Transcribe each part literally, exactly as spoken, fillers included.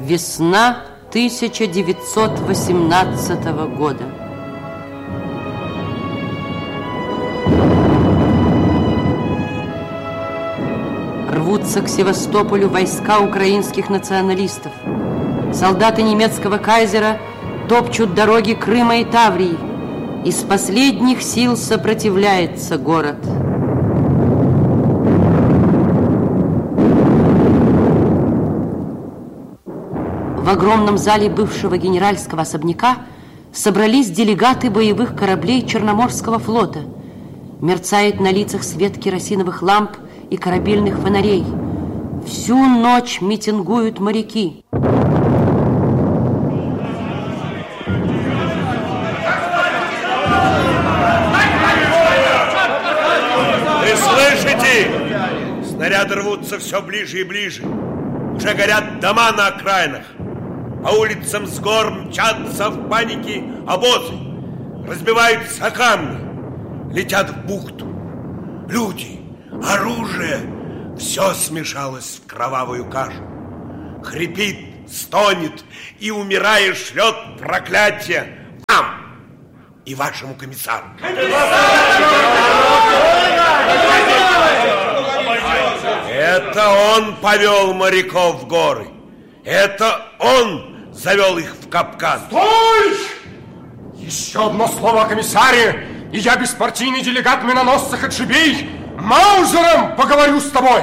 Весна тысяча девятьсот восемнадцатого года. Рвутся к Севастополю войска украинских националистов. Солдаты немецкого кайзера топчут дороги Крыма и Таврии. Из последних сил сопротивляется город. В огромном зале бывшего генеральского особняка собрались делегаты боевых кораблей Черноморского флота. Мерцает на лицах свет керосиновых ламп и корабельных фонарей. Всю ночь митингуют моряки. Вы слышите? Снаряды рвутся все ближе и ближе. Уже горят дома на окраинах. По улицам с гор мчатся в панике обозы. Разбиваются о камни. Летят в бухту. Люди, оружие, все смешалось в кровавую кашу. Хрипит, стонет и, умирая, шлет проклятие вам и вашему комиссару. Это он повел моряков в горы. Это он завел их в капкан. Стой! Еще одно слово о комиссаре, и я, беспартийный делегат миноносцев отшибей, Маузером поговорю с тобой.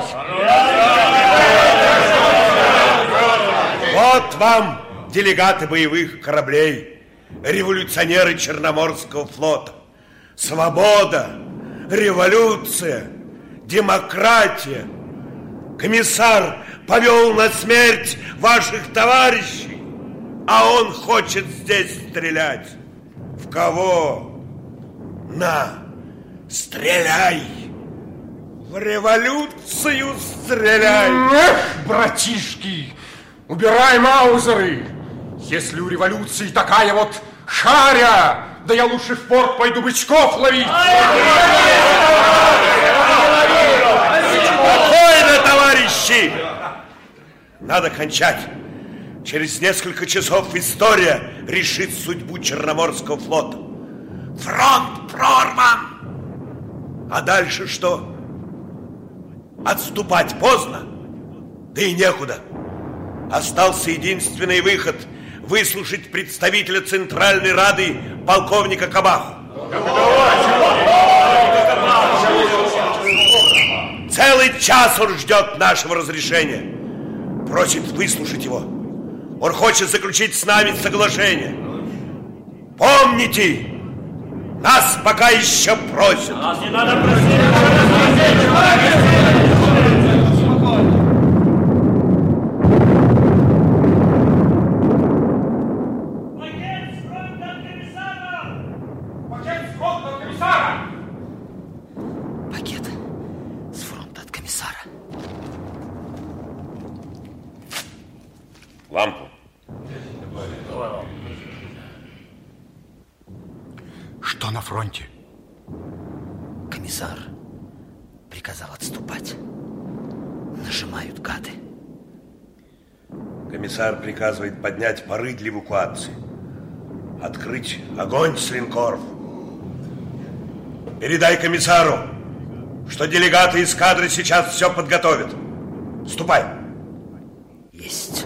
Вот вам делегаты боевых кораблей, революционеры Черноморского флота. Свобода, революция, демократия. Комиссар повел на смерть ваших товарищей, а он хочет здесь стрелять. В кого? На, стреляй! В революцию стреляй! Эх, братишки, убирай маузеры! Если у революции такая вот шаря, да я лучше в порт пойду бычков ловить! Спокойно, товарищи! Надо кончать. Через несколько часов история решит судьбу Черноморского флота. Фронт прорван! А дальше что? Отступать поздно, да и некуда. Остался единственный выход – выслушать представителя Центральной Рады полковника Кабаху. Целый час он ждет нашего разрешения. Просит выслушать его. Он хочет заключить с нами соглашение. Помните, нас пока еще просят. Нас не надо просить. Лампу. Что на фронте? Комиссар приказал отступать. Нажимают гады. Комиссар приказывает поднять пары для эвакуации. Открыть огонь с линкоров. Передай комиссару, что делегаты эскадры сейчас все подготовят. Ступай. Есть.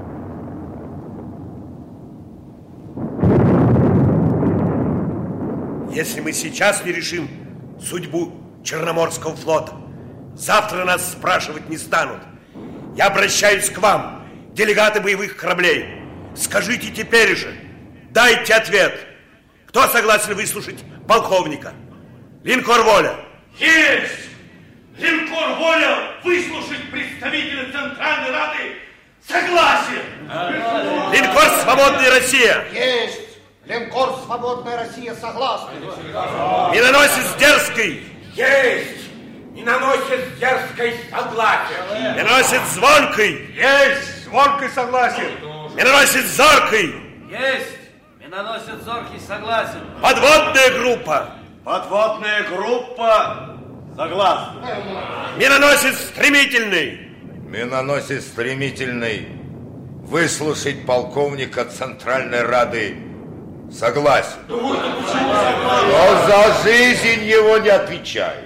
Если мы сейчас не решим судьбу Черноморского флота, завтра нас спрашивать не станут. Я обращаюсь к вам, делегаты боевых кораблей. Скажите теперь же, дайте ответ. Кто согласен выслушать полковника? Линкор «Воля». Есть! Линкор «Воля» выслушать представителя Центральной Рады согласен! Линкор «Свободная Россия». Есть! Линкор «Свободная Россия» согласен. Миноносец «Дерзкий». Есть! Миноносец «Дерзкий» согласен. Миноносец «Звонкий». Есть! Звонкий согласен. Миноносец «Зоркий». Есть! Миноносец «Зоркий» согласен. Подводная группа. Подводная группа согласна. Миноносец «Стремительный». Миноносец «Стремительный» выслушать полковника Центральной Рады согласен. Но за жизнь его не отвечает.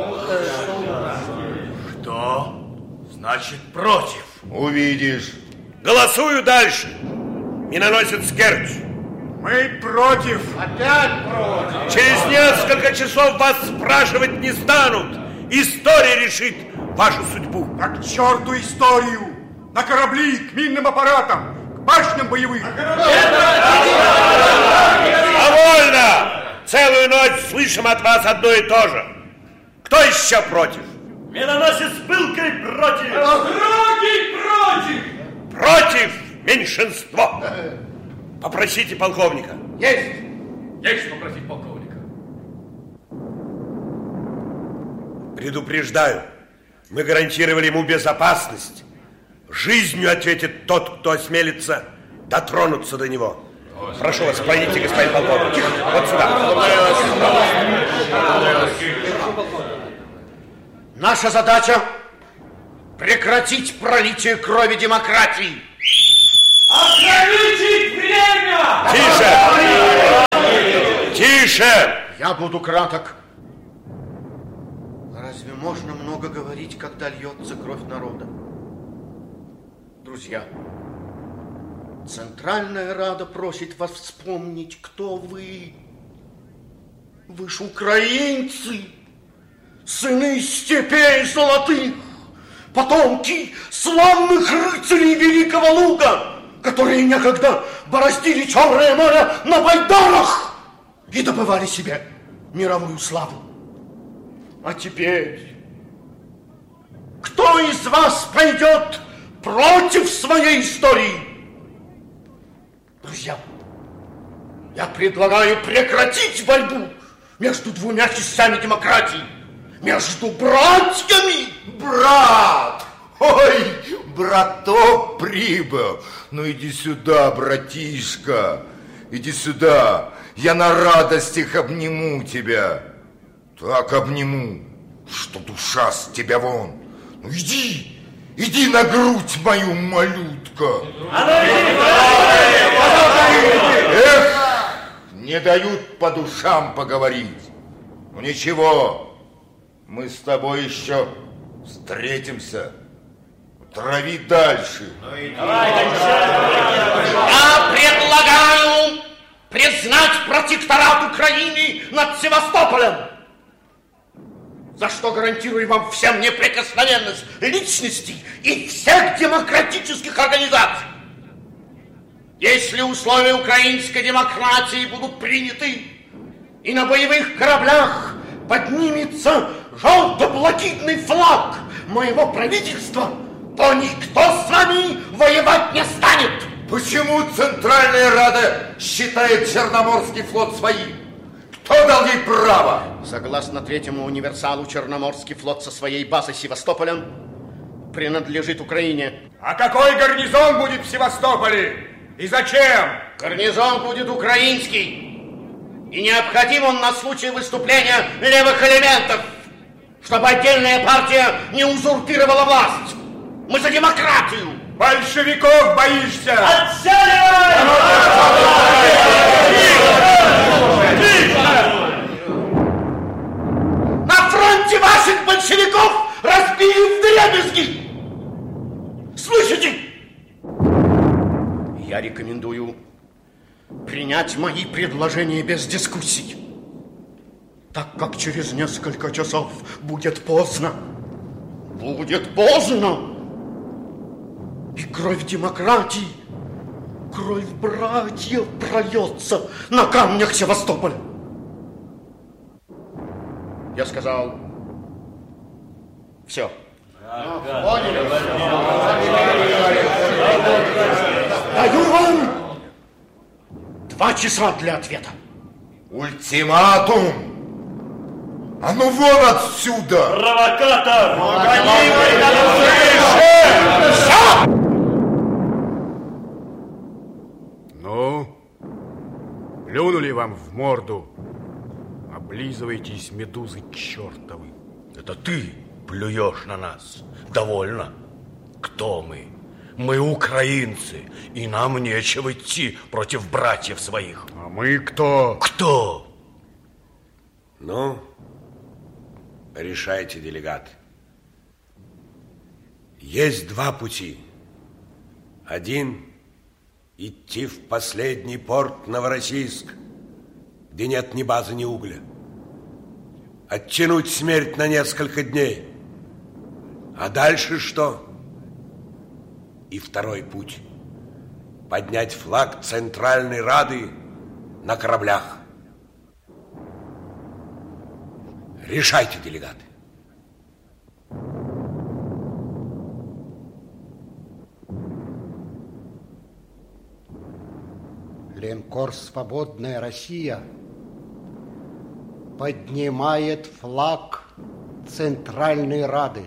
Что? Значит, против. Увидишь. Голосую дальше. Миноносец Керчь. Мы против. Опять против. Через несколько часов вас спрашивать не станут. История решит вашу судьбу. Так к черту историю. На корабли, к минным аппаратам, к башням боевым. Довольно! Целую ночь слышим от вас одно и то же. Кто еще против? Миноносец пылкой против. Грогий против. Против меньшинство. Попросите полковника. Есть. Есть попросить полковника. Предупреждаю, мы гарантировали ему безопасность. Жизнью ответит тот, кто осмелится дотронуться до него. Прошу вас, пройдите, господин полковник. Вот сюда. Наша задача — прекратить пролитие крови демократии. Ограничить время! Тише! Тише! Я буду краток. Разве можно много говорить, когда льется кровь народа? Друзья, Центральная Рада просит вас вспомнить, кто вы. Вы ж украинцы, сыны степей золотых, потомки славных рыцарей Великого Луга, которые некогда бороздили Черное море на байдарах и добывали себе мировую славу. А теперь кто из вас пойдет против своей истории? Друзья, я предлагаю прекратить борьбу между двумя частями демократии, между братьями. Брат! Ой, браток прибыл. Ну иди сюда, братишка. Иди сюда. Я на радостях обниму тебя. Так обниму, что душа с тебя вон. Ну иди, иди на грудь мою, малютка. Эх, не дают по душам поговорить. Ну ничего, мы с тобой еще встретимся. Трави дальше. Я предлагаю признать протекторат Украины над Севастополем, за что гарантирую вам всем неприкосновенность личностей и всех демократических организаций. Если условия украинской демократии будут приняты, и на боевых кораблях поднимется желто-блакитный флаг моего правительства, то никто с вами воевать не станет. Почему Центральная Рада считает Черноморский флот своим? Кто дал ей право? Согласно третьему универсалу, Черноморский флот со своей базой Севастополем принадлежит Украине. А какой гарнизон будет в Севастополе? И зачем? Гарнизон будет украинский. И необходим он на случай выступления левых элементов, чтобы отдельная партия не узурпировала власть. Мы за демократию. Большевиков боишься? На фронте ваших большевиков разбили вдребезги. Слышите? Я рекомендую принять мои предложения без дискуссий, так как через несколько часов будет поздно. Будет поздно. И кровь демократии, кровь братьев прольется на камнях Севастополя. Я сказал все. Даю вам два часа для ответа. Ультиматум! А ну вон отсюда! Провокатор! Все! Ну, плюнули вам в морду. Облизывайтесь, медузы чертовы. Это ты плюешь на нас. Довольно. Кто мы? Мы украинцы, и нам нечего идти против братьев своих. А мы кто? Кто? Ну, решайте, делегаты. Есть два пути. Один – идти в последний порт Новороссийск, где нет ни базы, ни угля. Оттянуть смерть на несколько дней. А дальше что? И второй путь – поднять флаг Центральной Рады на кораблях. Решайте, делегаты. Линкор «Свободная Россия» поднимает флаг Центральной Рады.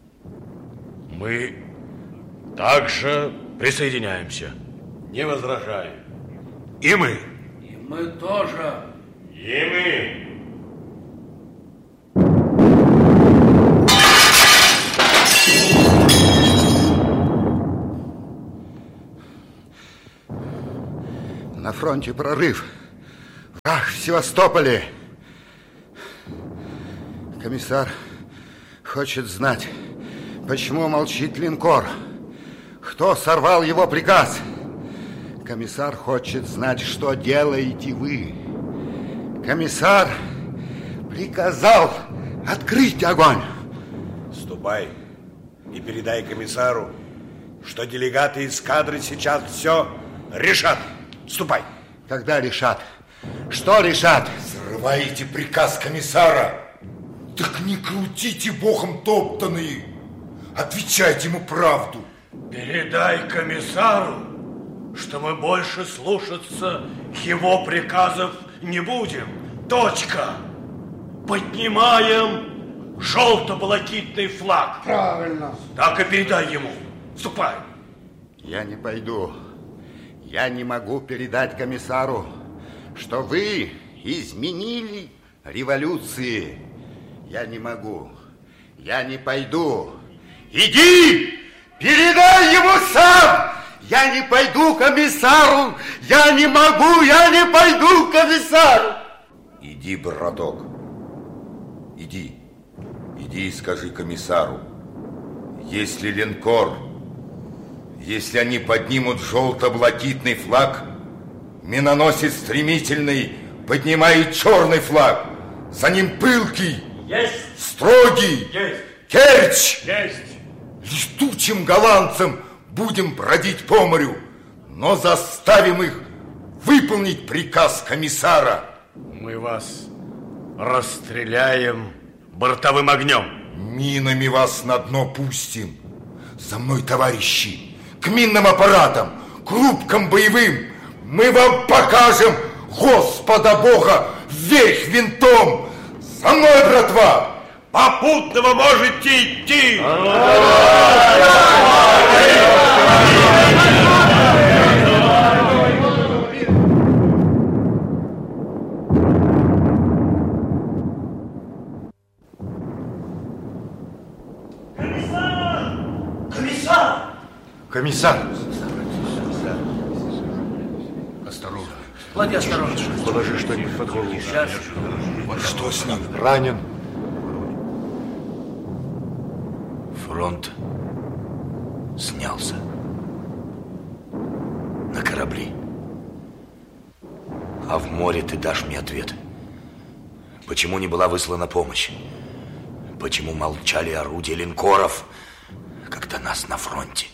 Мы также присоединяемся. Не возражаем. И мы. И мы тоже. И мы. На фронте прорыв. Враг в Севастополе. Комиссар хочет знать, почему молчит линкор. Кто сорвал его приказ? Комиссар хочет знать, что делаете вы. Комиссар приказал открыть огонь. Ступай и передай комиссару, что делегаты эскадры сейчас все решат. Ступай. Когда решат? Что решат? Срываете приказ комиссара. Так не крутите богом топтанные. Отвечайте ему правду. Передай комиссару, что мы больше слушаться его приказов не будем. Точка. Поднимаем желто-блакитный флаг. Правильно. Так и передай ему. Ступай. Я не пойду. Я не могу передать комиссару, что вы изменили революции. Я не могу. Я не пойду. Иди! Передай ему сам! Я не пойду к комиссару! Я не могу! Я не пойду к комиссару! Иди, браток. Иди. Иди и скажи комиссару. Если линкор, если они поднимут желто-блакитный флаг, миноносец стремительный поднимает черный флаг. За ним пылкий, Есть. строгий, Есть. Керчь. Есть. Летучим голландцам будем бродить по морю, но заставим их выполнить приказ комиссара. Мы вас расстреляем бортовым огнем. Минами вас на дно пустим. За мной, товарищи, к минным аппаратам, к рубкам боевым. Мы вам покажем Господа Бога вверх винтом. За мной, братва! Попутного можете идти! Комиссар! Осторожно. Клади осторожно. Положи что-нибудь под голову. Сейчас. Что с ним? Ранен. Фронт снялся. На корабли. А в море ты дашь мне ответ. Почему не была выслана помощь? Почему молчали орудия линкоров, когда нас на фронте?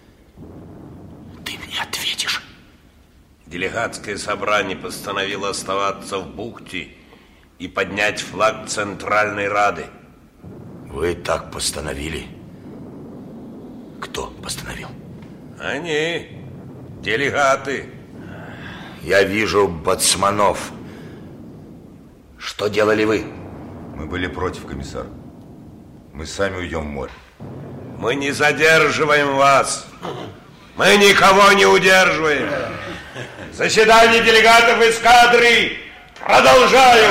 Ты мне ответишь. Делегатское собрание постановило оставаться в бухте и поднять флаг Центральной Рады. Вы так постановили? Кто постановил? Они, делегаты. Я вижу бацманов. Что делали вы? Мы были против, комиссар. Мы сами уйдем в море. Мы не задерживаем вас. Мы никого не удерживаем. Заседание делегатов эскадры продолжаю.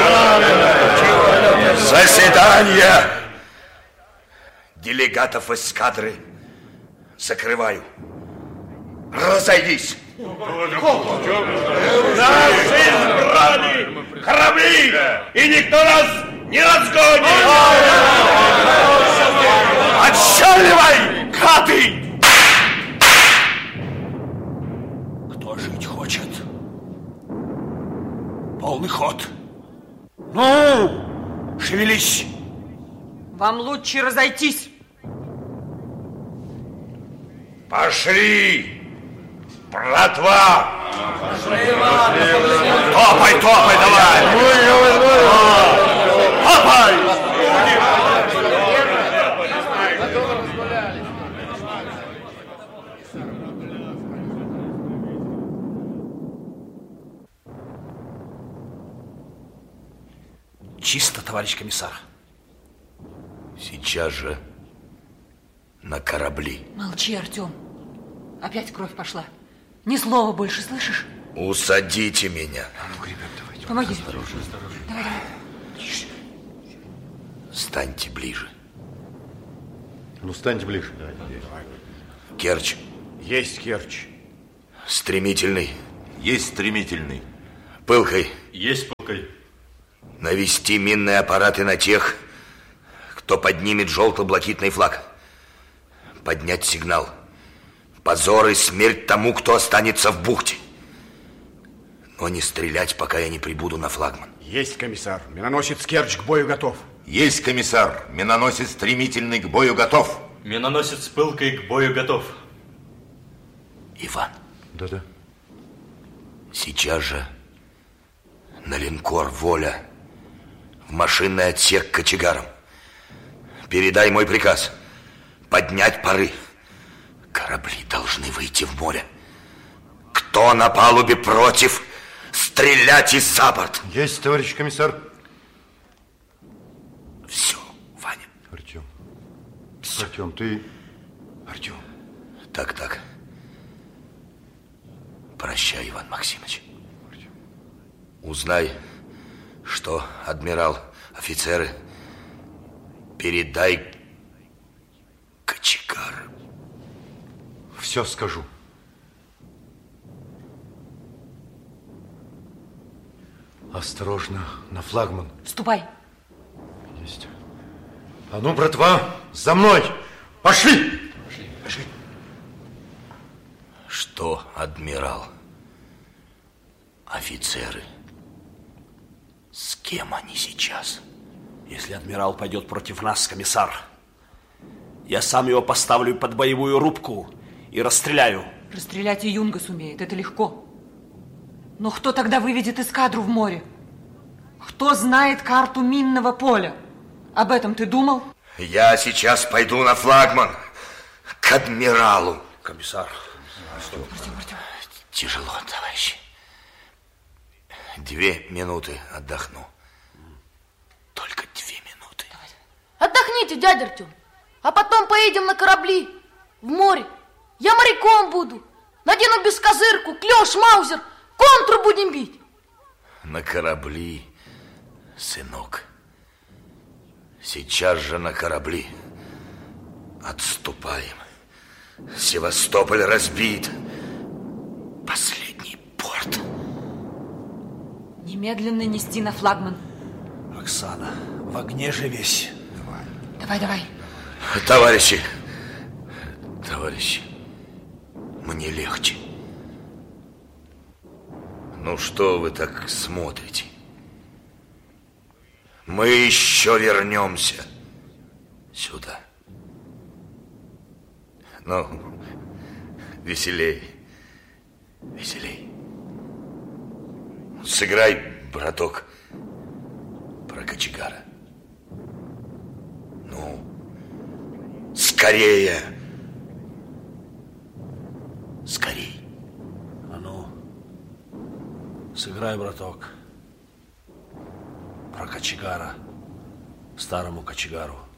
Заседание делегатов эскадры закрываю. сойдись. Наши избрали корабли, и никто нас не разгонит. Отчаливай, гады! Кто жить хочет? Полный ход. Ну, шевелись. Вам лучше разойтись. Пошли, братва! Топай, топай, давай! Топай! Чисто, товарищ комиссар. Сейчас же на корабли. Молчи, Артем. Опять кровь пошла. Ни слова больше, слышишь? Усадите меня. Помоги. Осторожно. Давай, давай. Станьте ближе. Ну, станьте ближе. Керчь. Есть Керчь. Стремительный. Есть стремительный. Пылкой. Есть пылкой. Навести минные аппараты на тех, кто поднимет желто-блакитный флаг. Поднять сигнал. Позор и смерть тому, кто останется в бухте. Но не стрелять, пока я не прибуду на флагман. Есть, комиссар. Миноносец Керчь к бою готов. Есть, комиссар. Миноносец стремительный к бою готов. Миноносец пылкой к бою готов. Иван. Да-да. Сейчас же на линкор «Воля» в машинный отсек к кочегарам. Передай мой приказ. Поднять пары. Корабли должны выйти в море. Кто на палубе против, стрелять из за борт. Есть, товарищ комиссар. Все, Ваня. Артем. Все. Артем, ты... Артем. Так, так. Прощай, Иван Максимович. Артем. Узнай, что адмирал, офицеры, передай кочегар. Все скажу. Осторожно, на флагман. Ступай. Есть. А ну, братва, за мной! Пошли! Пошли, пошли. Что, адмирал? Офицеры? С кем они сейчас? Если адмирал пойдет против нас, комиссар, я сам его поставлю под боевую рубку и расстреляю. Расстрелять и Юнга сумеет, это легко. Но кто тогда выведет эскадру в море? Кто знает карту минного поля? Об этом ты думал? Я сейчас пойду на флагман к адмиралу. Комиссар. Артем, Артем. Тяжело, товарищи. Две минуты отдохну. Только две минуты. Отдохните, дядя Артем. А потом поедем на корабли, в море. Я моряком буду. Надену бескозырку, клёш, маузер. Контру будем бить. На корабли, сынок. Сейчас же на корабли. Отступаем. Севастополь разбит. Последний порт. Немедленно нести на флагман. Оксана, в огне же весь. Давай, давай. Товарищи, товарищи, мне легче. Ну что вы так смотрите? Мы еще вернемся сюда. Ну, веселей, веселей. Сыграй, браток, про кочегара. Ну, скорее. Скорей. А ну, сыграй, браток, про кочегара, старому кочегару.